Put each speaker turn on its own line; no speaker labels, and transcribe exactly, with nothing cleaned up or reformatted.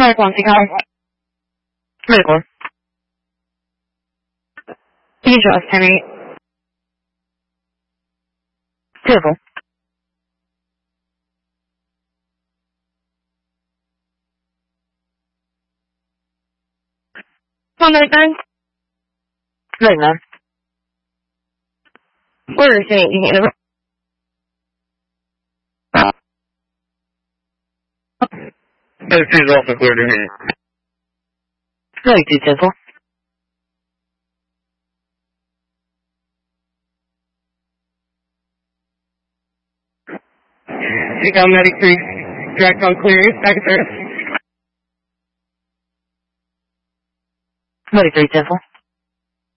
Mark one, take out. Medical. Dangerous, ten eight. Careful. One night nine. Night nine. Where is it? You get it.
Those two is also clear to me.
Very two, ten four.
Take out medic three. Direct on clearance. Back at
Medic three, ten four.